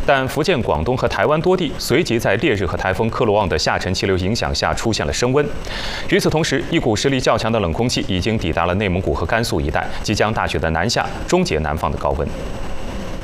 但福建、广东和台湾多地随即在烈日和台风克罗旺的下沉气流影响下出现了升温。与此同时，一股实力较强的冷空气已经抵达了内蒙古和甘肃一带，即将大雪的南下，终结南方的高温。